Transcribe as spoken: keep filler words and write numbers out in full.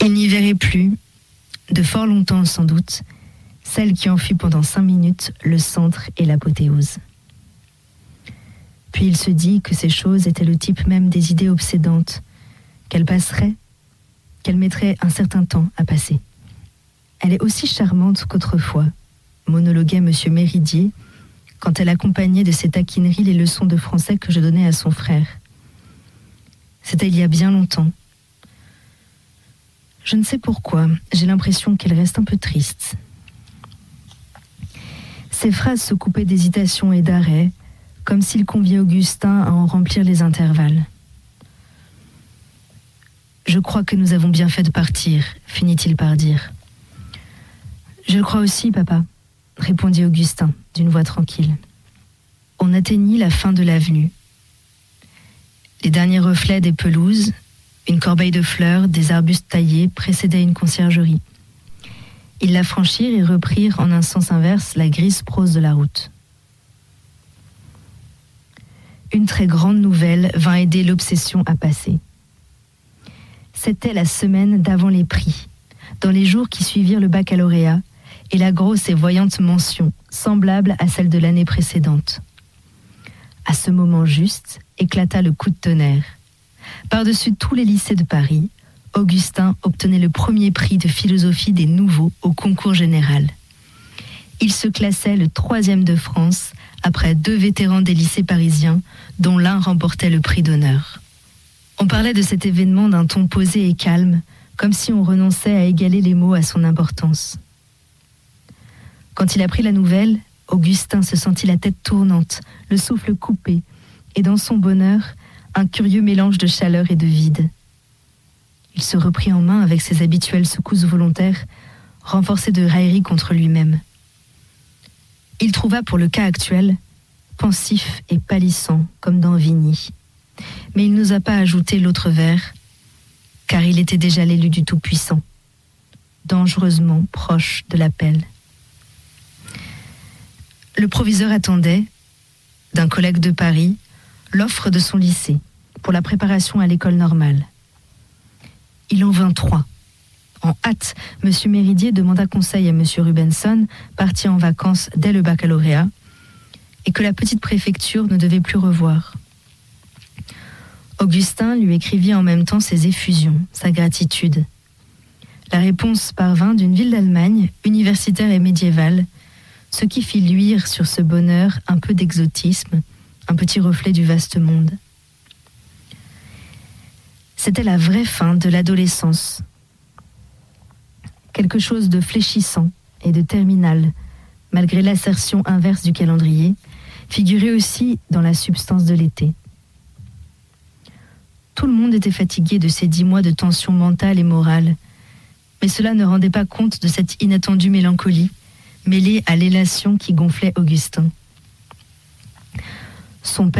Il n'y verrait plus, de fort longtemps sans doute, celle qui en fut pendant cinq minutes le centre et l'apothéose. Puis il se dit que ces choses étaient le type même des idées obsédantes, qu'elles passeraient, qu'elles mettraient un certain temps à passer. Elle est aussi charmante qu'autrefois, monologuait M. Méridier, quand elle accompagnait de ses taquineries les leçons de français que je donnais à son frère. C'était il y a bien longtemps. Je ne sais pourquoi, j'ai l'impression qu'elle reste un peu triste. Ses phrases se coupaient d'hésitation et d'arrêt, comme s'il conviait Augustin à en remplir les intervalles. « Je crois que nous avons bien fait de partir », finit-il par dire. « Je le crois aussi, papa », répondit Augustin d'une voix tranquille. On atteignit la fin de l'avenue. Les derniers reflets des pelouses, une corbeille de fleurs, des arbustes taillés précédaient une conciergerie. Ils la franchirent et reprirent en un sens inverse la grise prose de la route. Une très grande nouvelle vint aider l'obsession à passer. C'était la semaine d'avant les prix, dans les jours qui suivirent le baccalauréat, et la grosse et voyante mention, semblable à celle de l'année précédente. À ce moment juste, éclata le coup de tonnerre. Par-dessus tous les lycées de Paris, Augustin obtenait le premier prix de philosophie des nouveaux au concours général. Il se classait le troisième de France, après deux vétérans des lycées parisiens, dont l'un remportait le prix d'honneur. On parlait de cet événement d'un ton posé et calme, comme si on renonçait à égaler les mots à son importance. Quand il apprit la nouvelle, Augustin se sentit la tête tournante, le souffle coupé, et dans son bonheur, un curieux mélange de chaleur et de vide. Il se reprit en main avec ses habituelles secousses volontaires, renforcées de raillerie contre lui-même. Il trouva pour le cas actuel, pensif et pâlissant comme dans Vigny. Mais il n'osa pas ajouter l'autre vers, car il était déjà l'élu du Tout-Puissant, dangereusement proche de l'appel. Le proviseur attendait, d'un collègue de Paris, l'offre de son lycée pour la préparation à l'école normale. Il en vint trois. En hâte, M. Méridier demanda conseil à M. Rubenson, parti en vacances dès le baccalauréat, et que la petite préfecture ne devait plus revoir. Augustin lui écrivit en même temps ses effusions, sa gratitude. La réponse parvint d'une ville d'Allemagne, universitaire et médiévale, ce qui fit luire sur ce bonheur un peu d'exotisme, un petit reflet du vaste monde. C'était la vraie fin de l'adolescence. Quelque chose de fléchissant et de terminal, malgré l'assertion inverse du calendrier, figurait aussi dans la substance de l'été. Tout le monde était fatigué de ces dix mois de tension mentale et morale, mais cela ne rendait pas compte de cette inattendue mélancolie, mêlée à l'élation qui gonflait Augustin. Son père